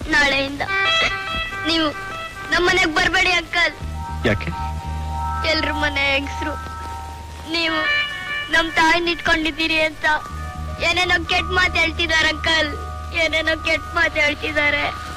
ನಾಳೆಯಿಂದ ನೀವು ನಮ್ಮನೆಗ್ ಬರ್ಬೇಡಿ ಅಂಕಲ್. ಯಾಕೆ? ಎಲ್ರ ಮನೆ ಹೆಂಗಸ್ರು ನೀವು ನಮ್ ತಾಯಿನ ಇಟ್ಕೊಂಡಿದ್ದೀರಿ ಅಂತ ಏನೇನೋ ಕೆಟ್ಟ ಮಾತು ಹೇಳ್ತಿದಾರೆ ಅಂಕಲ್, ಏನೇನೋ ಕೆಟ್ಟ ಮಾತು ಹೇಳ್ತಿದ್ದಾರೆ.